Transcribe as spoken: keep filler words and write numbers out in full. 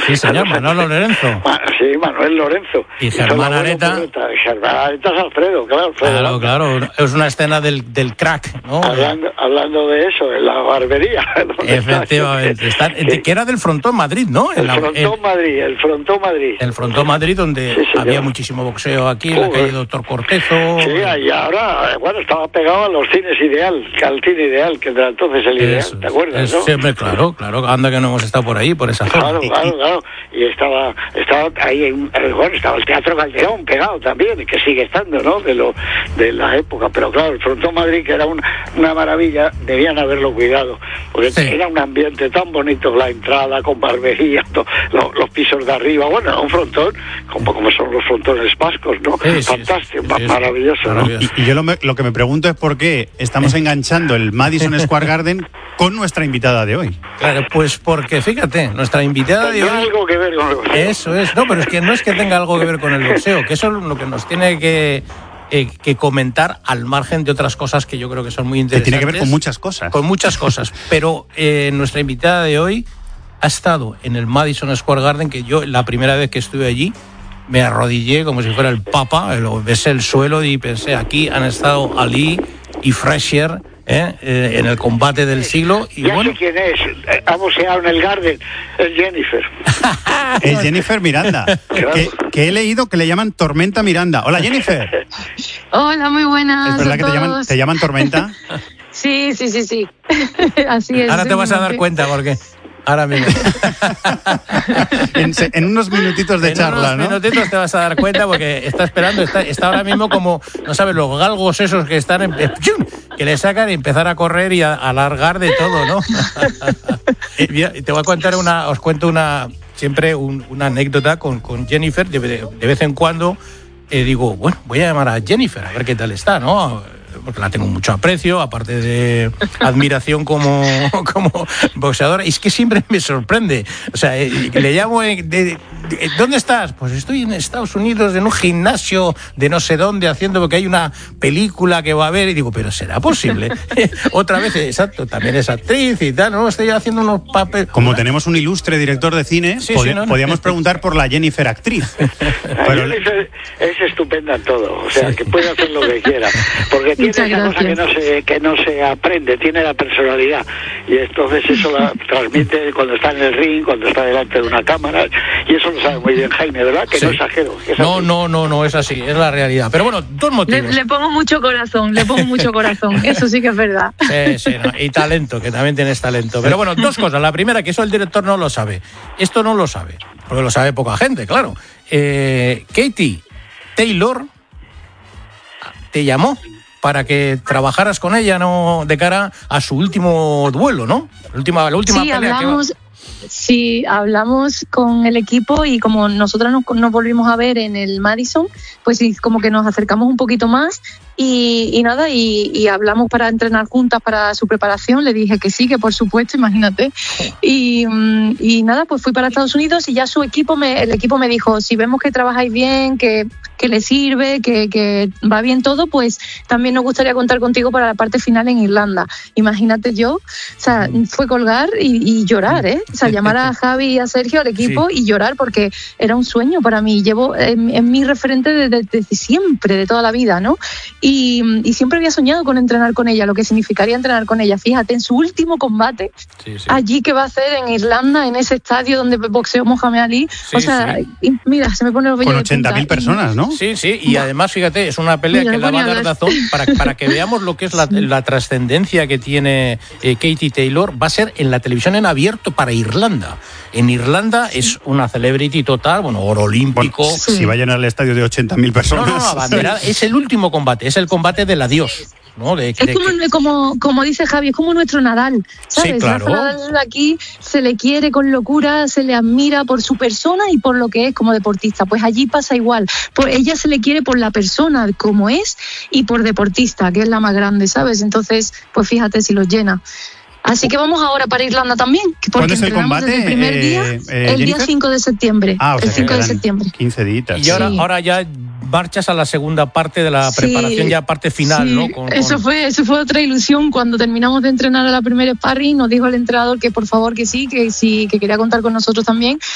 Sí, señor, Manolo Lorenzo. Ma, sí, Manuel Lorenzo. Y Germán Areta. Germán Areta es Alfredo, claro. Alfredo Claro, Landa. claro, es una escena del, del crack, ¿no? Hablando, hablando de eso, en la barbería. Efectivamente. Está, sí. Que era del Frontón Madrid, ¿no? El, el Frontón el, Madrid, el Frontón Madrid. El Frontón Madrid, donde sí, sí, había muchísimo boxeo aquí, en la calle Doctor Cortezo. Sí, y ahora, bueno, estaba pegado a los cines Ideal, al cine Ideal, que era entonces el Ideal, eso, ¿te acuerdas, es, no? Siempre, claro, claro, anda que no hemos estado por ahí, por esa zona. Claro, claro, claro. Y estaba, estaba ahí, bueno, estaba el Teatro Calderón pegado también, que sigue estando, ¿no? De lo de la época, pero claro, el Frontón Madrid, que era una, una maravilla, debían haberlo cuidado, porque sí. Era un ambiente tan bonito, la entrada con barbería, to, lo, los pisos de arriba, bueno, un frontón, como, como son los frontones vascos, ¿no? Sí, fantástico, sí, sí, sí, maravilloso, sí, ¿no? Y, y yo lo, me, lo que me pregunto es por qué estamos enganchando el Madison Square Garden con nuestra invitada de hoy. Claro, pues porque, fíjate, nuestra invitada de hoy... Tiene algo que ver con el boxeo. Eso es, no, pero es que no es que tenga algo que ver con el boxeo, que eso es lo que nos tiene que... Eh, que comentar al margen de otras cosas que yo creo que son muy interesantes. Que tiene que ver con muchas cosas. Con muchas cosas, pero eh, nuestra invitada de hoy ha estado en el Madison Square Garden, que yo la primera vez que estuve allí me arrodillé como si fuera el Papa, lo besé el suelo y pensé, aquí han estado Ali y Frazier ¿eh? Eh, en el combate del siglo. Y ya bueno, sé quién es, ha boxeado en el Garden, es Jennifer. Es Jennifer Miranda, claro. que, que he leído que le llaman Tormenta Miranda. Hola, Jennifer. Hola, muy buenas. ¿Es verdad que te llaman, te llaman Tormenta? Sí, sí, sí, sí. Así es. Ahora te vas a dar cuenta porque... Ahora mismo. en, en unos minutitos de en charla, unos ¿no? En unos minutitos te vas a dar cuenta porque está esperando, está, está ahora mismo como, no sabes, los galgos esos que están, en, que le sacan y empezar a correr y a, a alargar de todo, ¿no? Y te voy a contar una, os cuento una, siempre un, una anécdota con, con Jennifer, de, de, de vez en cuando eh, digo, bueno, voy a llamar a Jennifer a ver qué tal está, ¿no? Porque la tengo mucho aprecio, aparte de admiración como, como boxeadora. Y es que siempre me sorprende. O sea, eh, le llamo... Eh, de, de, ¿dónde estás? Pues estoy en Estados Unidos, en un gimnasio de no sé dónde, haciendo porque hay una película que va a haber. Y digo, ¿pero será posible? Otra vez, exacto, también es actriz y tal, ¿no? Estoy haciendo unos papeles... Como tenemos un ilustre director de cine, sí, pod- sí, no, podíamos no. preguntar por la Jennifer actriz. Pero... Jennifer es estupenda en todo, o sea, que puede hacer lo que quiera. Porque tiene esa cosa que no se que no se aprende, tiene la personalidad y entonces eso la transmite cuando está en el ring, cuando está delante de una cámara, y eso lo sabe muy bien Jaime, ¿verdad? Que sí. No exagero. Que no, no, no, no es así, es la realidad. Pero bueno, dos motivos. Le, le pongo mucho corazón, le pongo mucho corazón, eso sí que es verdad. Sí, sí, no, y talento, que también tienes talento. Pero bueno, dos cosas. La primera, que eso el director no lo sabe. Esto no lo sabe, porque lo sabe poca gente, claro. Eh, Katie Taylor te llamó para que trabajaras con ella, ¿no? De cara a su último duelo, ¿no? La última, la última sí, pelea hablamos, que va... Sí, hablamos con el equipo y como nosotros nos, nos volvimos a ver en el Madison, pues sí, como que nos acercamos un poquito más y, y nada, y, y hablamos para entrenar juntas para su preparación. Le dije que sí, que por supuesto, imagínate. Y, y nada, pues fui para Estados Unidos y ya su equipo, me, el equipo me dijo, si vemos que trabajáis bien, que, que le sirve, que, que va bien todo, pues también nos gustaría contar contigo para la parte final en Irlanda. Imagínate yo, o sea, fue colgar y, y llorar, ¿eh? O sea, llamar a Javi y a Sergio, al equipo, sí. Y llorar porque era un sueño para mí. Llevo en, en mi referente desde, desde siempre, de toda la vida, ¿no? Y, y siempre había soñado con entrenar con ella, lo que significaría entrenar con ella. Fíjate, en su último combate, sí, sí. allí que va a hacer en Irlanda, en ese estadio donde boxeó Mohamed Ali. Sí, o sea, sí. Mira, se me pone el vello con ochenta mil personas, ¿no? Sí, sí, y además, fíjate, es una pelea mira, que la va a dar Dazón para, para que veamos lo que es la, la trascendencia que tiene eh, Katie Taylor. Va a ser en la televisión en abierto para Irlanda. En Irlanda es una celebrity total, bueno, oro olímpico. Bueno, sí. Si va a llenar el estadio de ochenta mil personas. No, no, no, bandera, es el último combate, es el combate del adiós. ¿No? De, es de, como, de, como, como dice Javi, es como nuestro Nadal, ¿sabes? Sí, claro. Nadal aquí se le quiere con locura, se le admira por su persona y por lo que es como deportista. Pues allí pasa igual. Por ella se le quiere por la persona como es y por deportista, que es la más grande, ¿sabes? Entonces, pues fíjate si los llena. Así que vamos ahora para Irlanda también. ¿Cuándo es el combate? Desde el primer eh, día, eh, el Jennifer? día cinco de septiembre. Ah, o sea el cinco de septiembre. quince días. Y ahora, sí. ahora ya marchas a la segunda parte de la preparación, sí, ya parte final, sí. ¿no? Con, eso con... fue eso fue otra ilusión. Cuando terminamos de entrenar a la primera sparring, nos dijo el entrenador que por favor que sí, que sí, que quería contar con nosotros también.